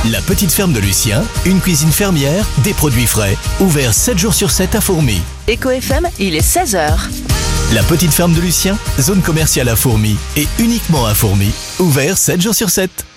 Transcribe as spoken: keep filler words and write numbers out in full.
La petite ferme de Lucien, une cuisine fermière, des produits frais. Ouvert sept jours sur sept à Fourmi. Eco F M, il est seize heures. La petite ferme de Lucien, zone commerciale à Fourmi et uniquement à Fourmi. Ouvert sept jours sur sept.